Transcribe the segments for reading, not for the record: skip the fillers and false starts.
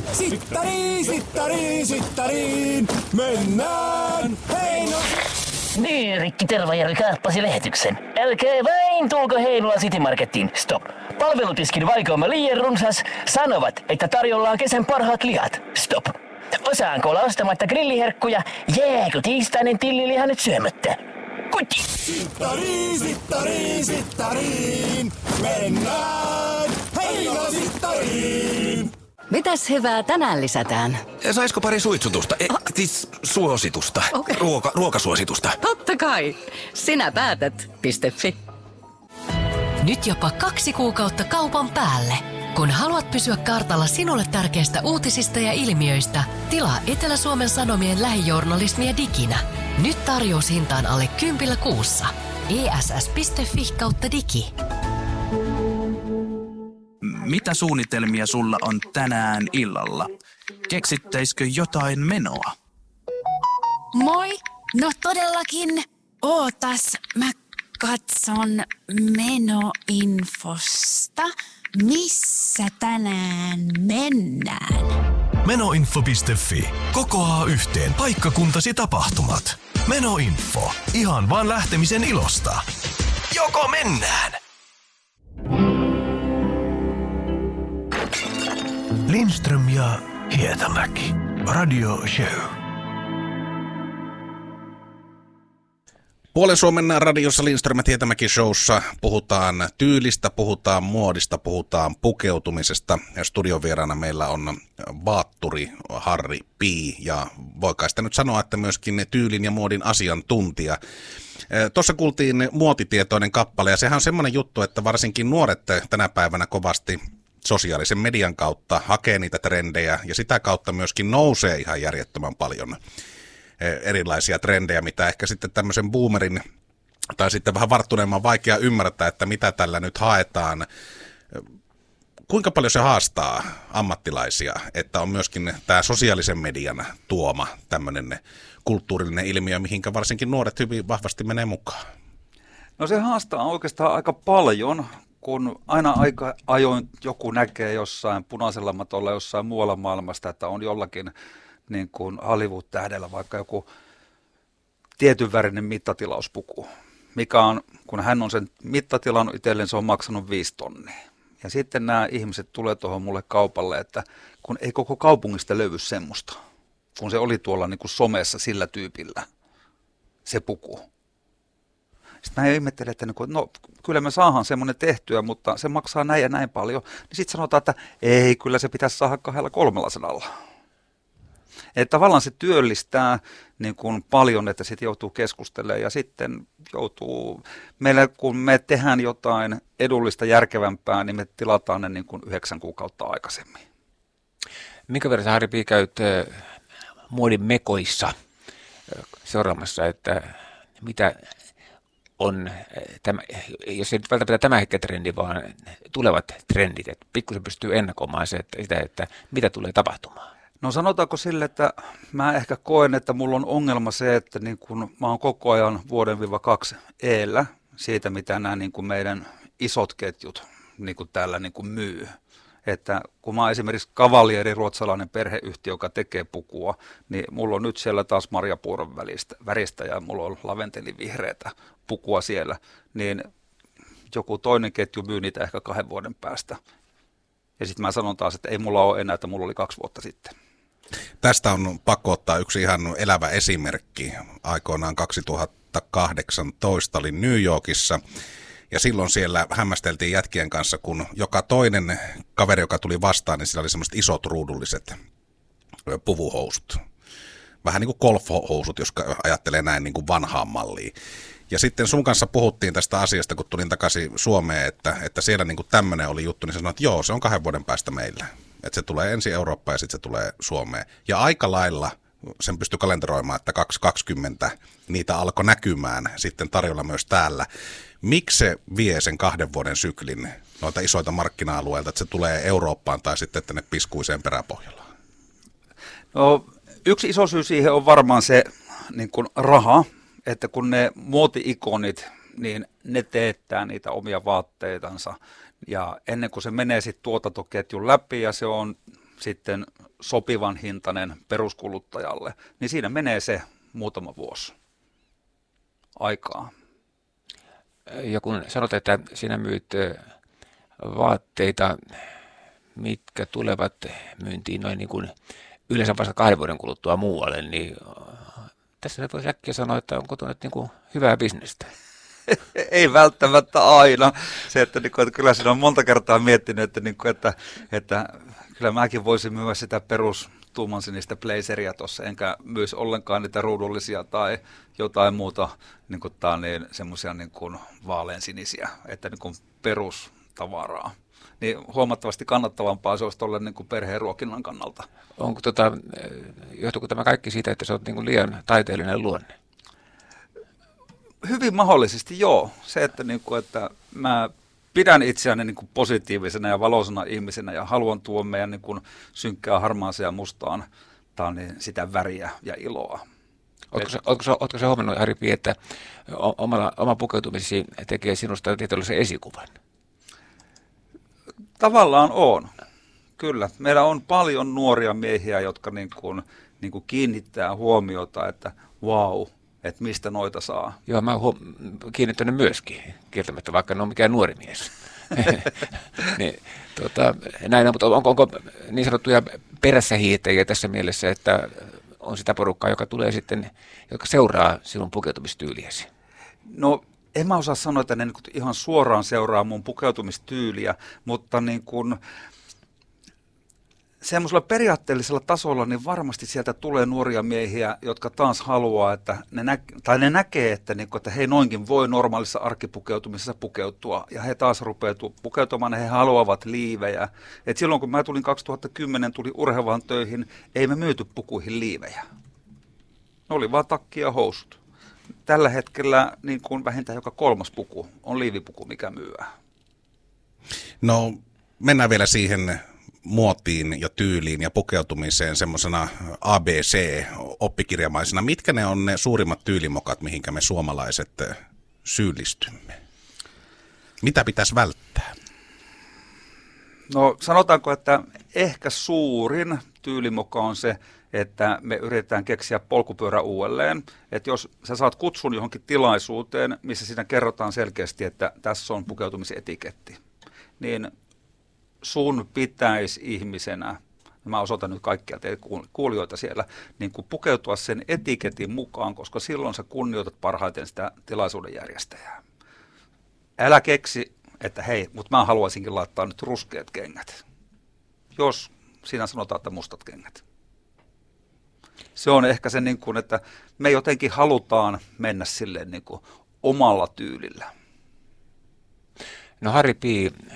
Sittariin, mennään Heino. Niin, Rikki Tervajärvi kaappasi lähetyksen. Älkää vain tulko Heinola City Marketiin. Stop. Palvelutiskin valikoima liian runsas. Sanovat, että tarjolla on kesän parhaat lihat. Stop. Osaanko olla ostamatta grilliherkkuja? Jääkö tiistainen tilliliha nyt syömättä? Kuti! Sittariin, mennään Heino Sittariin. Mitäs hyvää tänään lisätään? Saisiko pari suitsutusta? Siis suositusta. Okay. Ruokasuositusta. Totta kai. Sinä päätät. .fi. Nyt jopa 2 kuukautta kaupan päälle. Kun haluat pysyä kartalla sinulle tärkeistä uutisista ja ilmiöistä, tilaa Etelä-Suomen Sanomien lähijournalismia diginä. Nyt tarjoushintaan alle 10 kuussa. ess.fi/digi. Mitä suunnitelmia sulla on tänään illalla? Keksittäisikö jotain menoa? Moi! No todellakin. Ootas, mä katson menoinfosta. Missä tänään mennään? Menoinfo.fi. Kokoaa yhteen paikkakuntasi tapahtumat. Menoinfo. Ihan vaan lähtemisen ilosta. Joko mennään? Lindström ja Hietamäki. Radio Show. Puolen Suomen radiossa Lindström ja Hietamäki showssa puhutaan tyylistä, puhutaan muodista, puhutaan pukeutumisesta. Ja studiovieraana meillä on vaatturi Harri Pii ja voi kai sitä nyt sanoa, että myöskin tyylin ja muodin asiantuntija. Tuossa kuultiin muotitietoinen kappale ja sehän on semmoinen juttu, että varsinkin nuoret tänä päivänä kovasti sosiaalisen median kautta hakee niitä trendejä ja sitä kautta myöskin nousee ihan järjettömän paljon erilaisia trendejä, mitä ehkä sitten tämmöisen boomerin tai sitten vähän varttuneemman vaikea ymmärtää, että mitä tällä nyt haetaan. Kuinka paljon se haastaa ammattilaisia, että on myöskin tämä sosiaalisen median tuoma tämmöinen kulttuurillinen ilmiö, mihinkä varsinkin nuoret hyvin vahvasti menee mukaan? No se haastaa oikeastaan aika paljon, kun aina aika ajoin joku näkee jossain punaisella matolla jossain muualla maailmasta, että on jollakin niin kuin Hollywood-tähdellä vaikka joku tietyn värinen mittatilauspuku, mikä on, kun hän on sen mittatilannut itselleen, se on maksanut 5 tonnia. Ja sitten nämä ihmiset tulee tuohon mulle kaupalle, että kun ei koko kaupungista löydy semmoista, kun se oli tuolla niin kuin somessa sillä tyypillä, se puku. Sitten mä ihmettelen, että no kyllä me saadaan semmoinen tehtyä, mutta se maksaa näin ja näin paljon. Niin sitten sanotaan, että ei, kyllä se pitäisi saada 200-300. Että tavallaan se työllistää niin kuin paljon, että sitten joutuu keskustelemaan ja sitten joutuu, meillä kun me tehdään jotain edullista järkevämpää, niin me tilataan ne niin kuin 9 kuukautta aikaisemmin. Minkä verran Harri Pii käyt muodin mekoissa seuraamassa, että mitä on, tämä, jos ei nyt välttämättä tämä hetken trendi, vaan tulevat trendit, että pikkusen pystyy ennakoimaan sitä, että mitä tulee tapahtumaan? No sanotaanko sille, että mä ehkä koen, että mulla on ongelma se, että niin kun mä oon koko ajan 1-2 eellä siitä, mitä nämä niin kun meidän isot ketjut niin kun täällä niin kun myy. Että kun mä oon esimerkiksi Cavalieri, ruotsalainen perheyhtiö, joka tekee pukua, niin mulla on nyt siellä taas marjapuuron väristä ja mulla on laventelivihreätä pukua siellä, niin joku toinen ketju myy niitä ehkä 2 vuoden päästä. Ja sitten mä sanon taas, että ei mulla ole enää, että mulla oli 2 vuotta sitten. Tästä on pakko ottaa yksi ihan elävä esimerkki. Aikoinaan 2018 olin New Yorkissa ja silloin siellä hämmästeltiin jätkien kanssa, kun joka toinen kaveri, joka tuli vastaan, niin sillä oli semmoiset isot ruudulliset puvuhousut. Vähän niin kuin golfhousut, jos ajattelee näin niin kuin vanhaan malliin. Ja sitten sun kanssa puhuttiin tästä asiasta, kun tulin takaisin Suomeen, että siellä niin kuin tämmöinen oli juttu, niin sanoin, että joo, se on 2 vuoden päästä meillä. Että se tulee ensin Eurooppaan ja sitten se tulee Suomeen. Ja aika lailla sen pystyi kalenteroimaan, että 2020 niitä alkoi näkymään sitten tarjolla myös täällä. Miksi se vie sen 2 vuoden syklin noita isoita markkina-alueilta, että se tulee Eurooppaan tai sitten tänne piskuiseen peräpohjallaan? No, yksi iso syy siihen on varmaan se niin kuin raha, että kun ne muoti-ikonit, niin ne teettää niitä omia vaatteitansa ja ennen kuin se menee sitten tuotantoketjun läpi ja se on sitten sopivan hintainen peruskuluttajalle, niin siinä menee se muutama vuosi aikaa. Ja kun sanot, että sinä myyt vaatteita, mitkä tulevat myyntiin noin niin kuin yleensä vasta 2 vuoden kuluttua muualle, niin tässä voisi äkkiä sanoa, että onko tuo nyt niin kuin hyvää bisnestä? Ei välttämättä aina. Se, että kyllä siinä on monta kertaa miettinyt, että kyllä mäkin voisin myydä sitä tummansinistä blazeria tuossa, enkä myisi ollenkaan niitä ruudullisia tai jotain muuta semmoisia vaaleansinisiä, että perustavaraa. Niin huomattavasti kannattavampaa se olisi tuolle perheen ruokinnan kannalta. Onko johtuuko tämä kaikki siitä, että sä oot liian taiteellinen luonne? Hyvin mahdollisesti joo. Se, että mä pidän itseäni positiivisena ja valoisena ihmisenä ja haluan tuoda meidän synkkää harmaaseen ja mustaan sitä väriä ja iloa. Oletko sä huomannut, Harri P., että oma pukeutumisi tekee sinusta tietynlaisen esikuvan? Tavallaan on. Kyllä. Meillä on paljon nuoria miehiä, jotka kiinnittää huomiota, että vau, että mistä noita saa. Joo, mä oon kiinnittänyt myöskin, kieltämättä, vaikka en ole mikään nuori mies. Niin, näin, mutta onko niin sanottuja perässä hiihtäjiä tässä mielessä, että on sitä porukkaa, joka tulee sitten, joka seuraa sinun pukeutumistyyliäsi? No, en mä osaa sanoa, että ne ihan suoraan seuraa mun pukeutumistyyliä, mutta semmoisella periaatteellisella tasolla niin varmasti sieltä tulee nuoria miehiä, jotka taas haluaa, että ne näkee, että he noinkin voi normaalissa arkipukeutumisessa pukeutua, ja he taas rupeaa pukeutumaan, ja he haluavat liivejä. Et silloin kun mä tulin 2010, tuli urheavaan töihin, ei me myyty pukuihin liivejä. Ne oli vaan takki ja housut. Tällä hetkellä vähintään joka 3. puku on liivipuku, mikä myyää. No, mennään vielä siihen muotiin ja tyyliin ja pukeutumiseen semmoisena ABC-oppikirjamaisena. Mitkä ne on ne suurimmat tyylimokat, mihinkä me suomalaiset syyllistymme? Mitä pitäisi välttää? No sanotaanko, että ehkä suurin tyylimoka on se, että me yritetään keksiä polkupyörä uudelleen. Että jos sä saat kutsun johonkin tilaisuuteen, missä siinä kerrotaan selkeästi, että tässä on pukeutumisetiketti, niin sun pitäisi ihmisenä, mä osoitan nyt kaikkia teitä kuulijoita siellä, pukeutua sen etiketin mukaan, koska silloin sä kunnioitat parhaiten sitä tilaisuuden järjestäjää. Älä keksi, että hei, mutta mä haluaisinkin laittaa nyt ruskeat kengät, jos siinä sanotaan, että mustat kengät. Se on ehkä se, että me jotenkin halutaan mennä silleen omalla tyylillä. No Harri P.,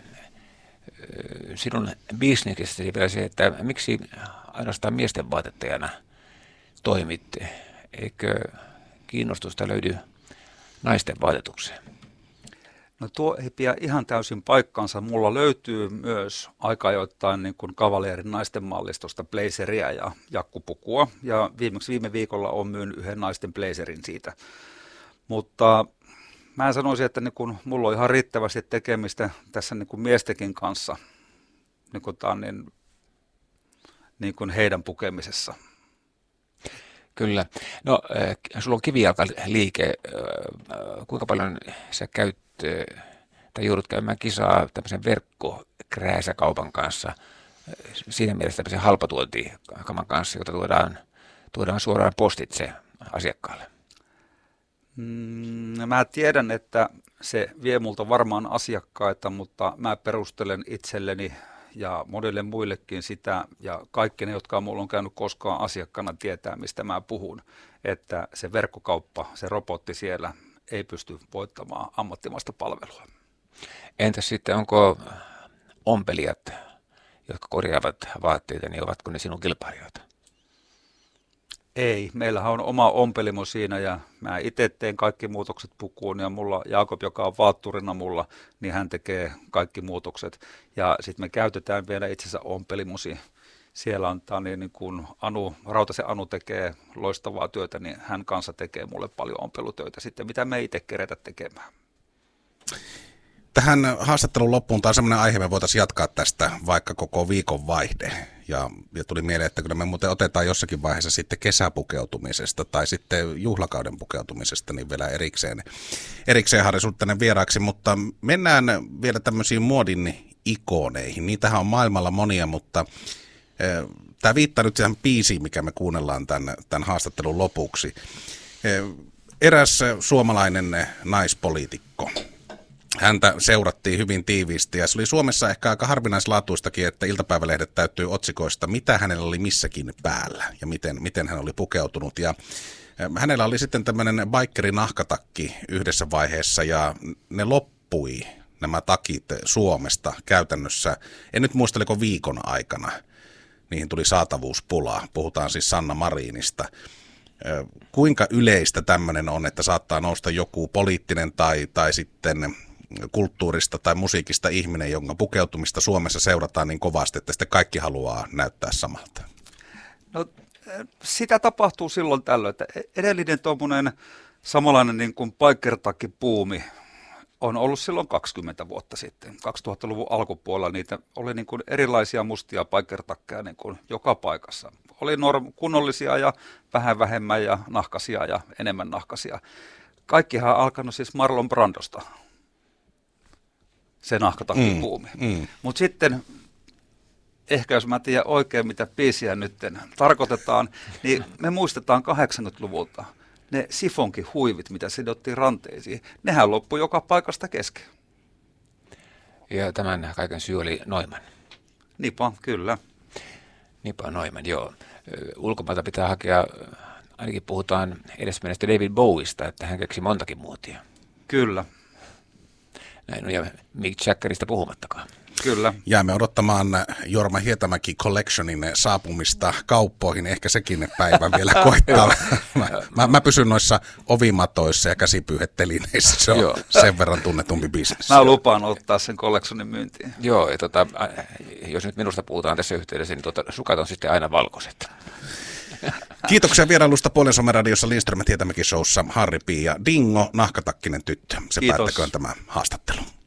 sinun bisneksessäsi vielä se, että miksi ainoastaan miesten vaatettajana toimit, eikö kiinnostusta löydy naisten vaatetukseen? No tuo ei pidä ihan täysin paikkansa. Mulla löytyy myös aika ajoittain kavaleerin naisten mallistosta blazeria ja jakkupukua. Ja viime viikolla olen myynyt yhden naisten blazerin siitä. Mutta mä sanoisin, että mulla on ihan riittävästi tekemistä tässä miestenkin kanssa heidän pukemisessa. Kyllä. No, sulla on kivijalkaliike. Kuinka paljon sä käyt tai joudut käymään kisaa tämmöisen verkkokrääsäkaupan kanssa, siinä mielessä tämmöisen halpatuontikaman kanssa, jota tuodaan suoraan postitse asiakkaalle? Mä tiedän, että se vie multa varmaan asiakkaita, mutta mä perustelen itselleni ja monille muillekin sitä, ja kaikki ne, jotka mulla on käynyt koskaan asiakkaana, tietää, mistä mä puhun, että se verkkokauppa, se robotti siellä ei pysty voittamaan ammattimaista palvelua. Entäs sitten, onko ompelijat, jotka korjaavat vaatteita, niin ovatko ne sinun kilpailijoita? Ei, meillähän on oma ompelimo siinä ja mä itse teen kaikki muutokset pukuun ja mulla Jaakob, joka on vaatturina mulla, niin hän tekee kaikki muutokset. Ja sitten me käytetään vielä itse asiassa ompelimosi. Siellä on Rautasen Anu tekee loistavaa työtä, niin hän kanssa tekee mulle paljon ompelutöitä sitten, mitä me itse kerätä tekemään. Tähän haastattelun loppuun taas sellainen aihe, me voitaisiin jatkaa tästä vaikka koko viikon vaihde. Ja tuli mieleen, että kyllä me muuten otetaan jossakin vaiheessa sitten kesäpukeutumisesta tai sitten juhlakauden pukeutumisesta niin vielä erikseen Harri sut tänne vieraaksi. Mutta mennään vielä tämmöisiin muodin ikoneihin. Niitähän on maailmalla monia, mutta tämä viittaa nyt siihen biisiin, mikä me kuunnellaan tämän haastattelun lopuksi. Eräs suomalainen naispoliitikko. Häntä seurattiin hyvin tiiviisti ja se oli Suomessa ehkä aika harvinaislaatuistakin, että iltapäivälehdet täyttyy otsikoista, mitä hänellä oli missäkin päällä ja miten hän oli pukeutunut. Ja hänellä oli sitten tämmöinen bikerinahkatakki yhdessä vaiheessa ja ne loppui, nämä takit Suomesta käytännössä, en nyt muista oliko viikon aikana, niihin tuli saatavuuspulaa, puhutaan siis Sanna Marinista. Kuinka yleistä tämmöinen on, että saattaa nousta joku poliittinen tai sitten kulttuurista tai musiikista ihminen, jonka pukeutumista Suomessa seurataan niin kovasti, että sitten kaikki haluaa näyttää samalta? No sitä tapahtuu silloin tällöin, että edellinen tuommoinen samanlainen niin kuin biker-takki-buumi on ollut silloin 20 vuotta sitten. 2000-luvun alkupuolella niitä oli niin kuin erilaisia mustia biker-takkeja niin kuin joka paikassa. Oli kunnollisia ja vähän vähemmän ja nahkaisia ja enemmän nahkaisia. Kaikkihan on alkanut siis Marlon Brandosta, se nahkatakkibuumi. Mutta sitten, ehkä jos mä tiedän oikein mitä biisiä nyt tarkoitetaan, niin me muistetaan 80-luvulta ne sifonkihuivit, mitä sidottiin ranteisiin. Nehän loppui joka paikasta kesken. Ja tämän kaiken syy oli Neumann. Nipa, kyllä. Nipa Neumann, joo. Ulkomailta pitää hakea, ainakin puhutaan edesmennestä David Bowista, että hän keksi montakin muotia. Kyllä. Näin on, ja Mick Jaggerista puhumattakaan. Kyllä. Jäämme odottamaan Jorma Hietämäki Collectionin saapumista kauppoihin. Ehkä sekin päivä vielä koittaa. Mä pysyn noissa ovimatoissa ja käsipyyhettelineissä. Se on sen verran tunnetumpi bisnes. Mä lupaan ottaa sen Collectionin myyntiin. Joo, ja jos nyt minusta puhutaan tässä yhteydessä, niin sukat on sitten aina valkoiset. Kiitoksia vierailusta Puolen Suomen radiossa Lindström ja Hietämäki showssa Harri P. ja Dingo, nahkatakkinen tyttö. Se päättäköön tämä haastattelu.